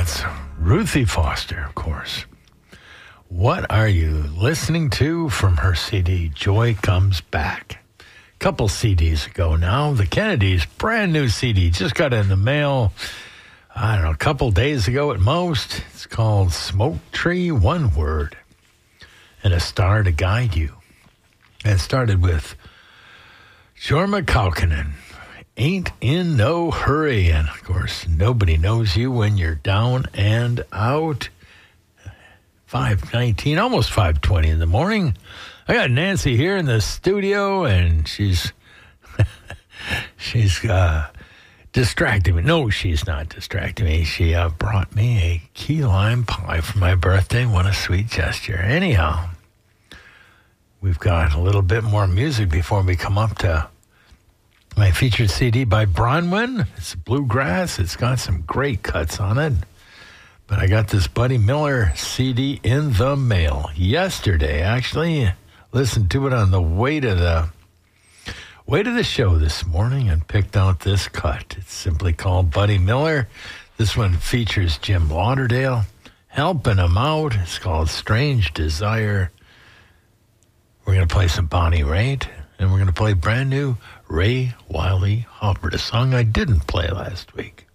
That's Ruthie Foster, of course. What are you listening to from her CD, Joy Comes Back? A couple CDs ago now, the Kennedys' brand new CD. Just got it in the mail, I don't know, a couple days ago at most. It's called Smoke Tree, One Word, and A Star to Guide You. And it started with Jorma Kaukonen, Ain't in No Hurry. And, of course, Nobody Knows You When You're Down and Out. 5:19, almost 5:20 in the morning. I got Nancy here in the studio, and she's distracting me. No, she's not distracting me. She brought me a key lime pie for my birthday. What a sweet gesture. Anyhow, we've got a little bit more music before we come up to my featured CD by Bronwyn. It's bluegrass. It's got some great cuts on it. But I got this Buddy Miller CD in the mail yesterday. Actually, listened to it on the way to the show this morning and picked out this cut. It's simply called Buddy Miller. This one features Jim Lauderdale helping him out. It's called Strange Desire. We're going to play some Bonnie Raitt, and we're going to play brand new Ray Wylie Hubbard, a song I didn't play last week.